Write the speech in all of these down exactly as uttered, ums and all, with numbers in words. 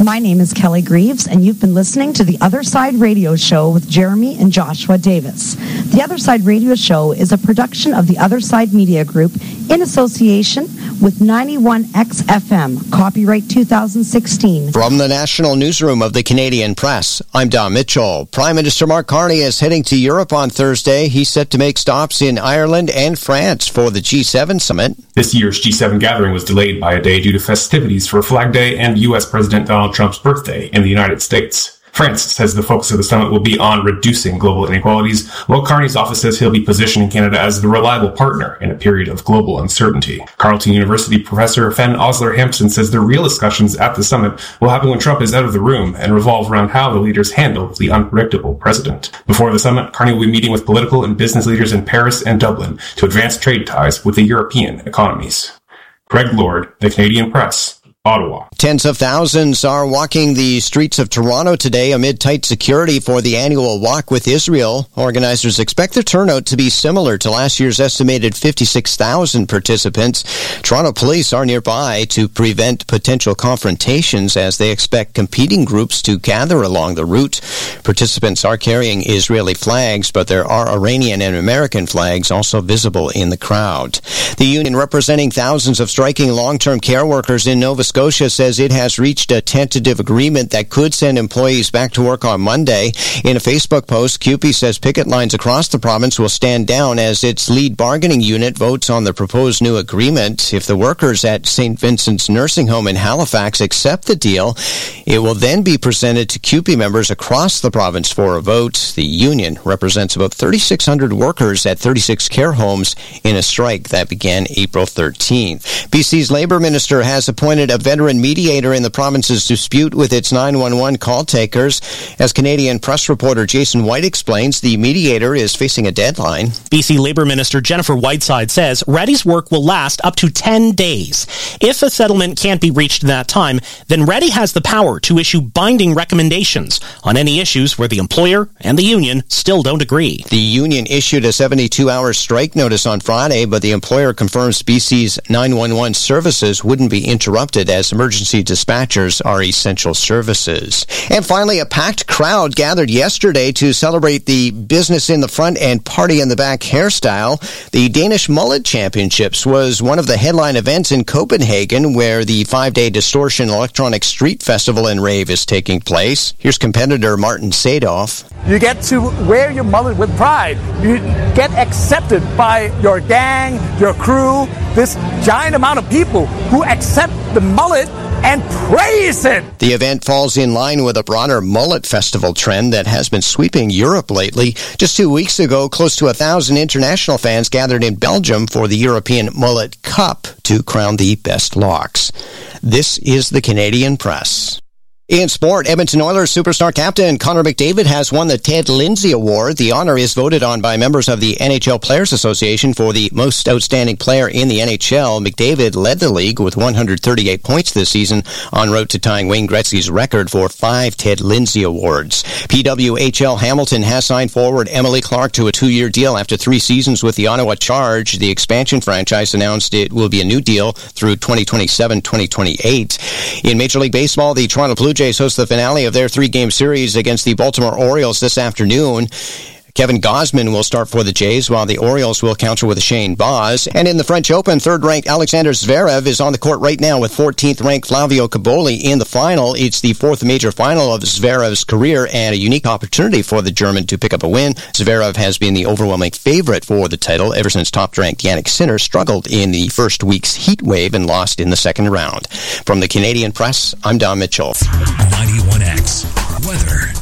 My name is Kelly Greaves, and you've been listening to The Other Side Radio Show with Jeremy and Joshua Davis. The Other Side Radio Show is a production of the Other Side Media Group in association with ninety-one X F M, copyright two thousand sixteen. From the National Newsroom of the Canadian Press, I'm Don Mitchell. Prime Minister Mark Carney is heading to Europe on Thursday. He's set to make stops in Ireland and France for the G seven summit. This year's G seven gathering was delayed by a day due to festivities for Flag Day and U S President Donald Trump's birthday in the United States. France says the focus of the summit will be on reducing global inequalities, while Carney's office says he'll be positioning Canada as the reliable partner in a period of global uncertainty. Carleton University professor Fen Osler Hampson says the real discussions at the summit will happen when Trump is out of the room and revolve around how the leaders handle the unpredictable president. Before the summit, Carney will be meeting with political and business leaders in Paris and Dublin to advance trade ties with the European economies. Greg Lord, The Canadian Press, Ottawa. Tens of thousands are walking the streets of Toronto today amid tight security for the annual Walk with Israel. Organizers expect the turnout to be similar to last year's estimated fifty-six thousand participants. Toronto police are nearby to prevent potential confrontations as they expect competing groups to gather along the route. Participants are carrying Israeli flags, but there are Iranian and American flags also visible in the crowd. The union representing thousands of striking long-term care workers in Nova Scotia says it has reached a tentative agreement that could send employees back to work on Monday. In a Facebook post, C U P E says picket lines across the province will stand down as its lead bargaining unit votes on the proposed new agreement. If the workers at Saint Vincent's Nursing Home in Halifax accept the deal, it will then be presented to C U P E members across the province for a vote. The union represents about thirty-six hundred workers at thirty-six care homes in a strike that began April thirteenth. B C's Labour Minister has appointed a veteran mediator in the province's dispute with its nine one one call takers. As Canadian Press reporter Jason White explains, the mediator is facing a deadline. B C Labour Minister Jennifer Whiteside says Reddy's work will last up to ten days. If a settlement can't be reached in that time, then Reddy has the power to issue binding recommendations on any issues where the employer and the union still don't agree. The union issued a seventy-two hour strike notice on Friday, but the employer confirms B C's nine one one services wouldn't be interrupted as emergency dispatchers are essential services. And finally, a packed crowd gathered yesterday to celebrate the business in the front and party in the back hairstyle. The Danish Mullet Championships was one of the headline events in Copenhagen, where the five-day Distortion Electronic Street Festival and Rave is taking place. Here's competitor Martin Sadoff. You get to wear your mullet with pride. You get accepted by your gang, your crew, this giant amount of people who accept the mullet and praise it. The event falls in line with a broader mullet festival trend that has been sweeping Europe lately. Just two weeks ago, close to a thousand international fans gathered in Belgium for the European Mullet Cup to crown the best locks. This is the Canadian Press. In sport, Edmonton Oilers superstar captain Connor McDavid has won the Ted Lindsay Award. The honor is voted on by members of the N H L Players Association for the most outstanding player in the N H L. McDavid led the league with one hundred thirty-eight points this season, en route to tying Wayne Gretzky's record for five Ted Lindsay Awards. P W H L Hamilton has signed forward Emily Clark to a two-year deal after three seasons with the Ottawa Charge. The expansion franchise announced it will be a new deal through twenty twenty-seven twenty twenty-eight. In Major League Baseball, the Toronto Blue Jays host the finale of their three-game series against the Baltimore Orioles this afternoon. Kevin Gausman will start for the Jays, while the Orioles will counter with Shane Baz. And in the French Open, third-ranked Alexander Zverev is on the court right now with fourteenth-ranked Flavio Cobolli in the final. It's the fourth major final of Zverev's career and a unique opportunity for the German to pick up a win. Zverev has been the overwhelming favorite for the title ever since top-ranked Jannik Sinner struggled in the first week's heat wave and lost in the second round. From the Canadian Press, I'm Don Mitchell. ninety-one X Weather.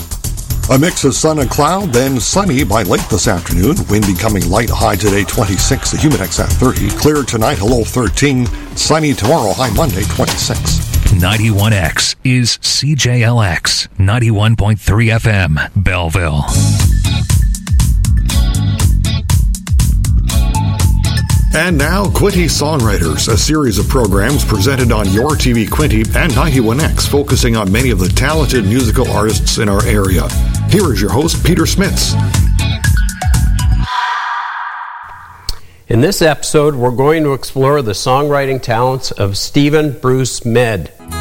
A mix of sun and cloud, then sunny by late this afternoon. Wind becoming light, high today twenty-six, the humidx at thirty. Clear tonight, a low thirteen. Sunny tomorrow, high Monday twenty-six. ninety-one X is C J L X, ninety-one point three F M, Belleville. And now, Quinte Songwriters, a series of programs presented on Your T V Quinte and ninety-one X, focusing on many of the talented musical artists in our area. Here is your host, Peter Smits. In this episode, we're going to explore the songwriting talents of Stephen Bruce Med.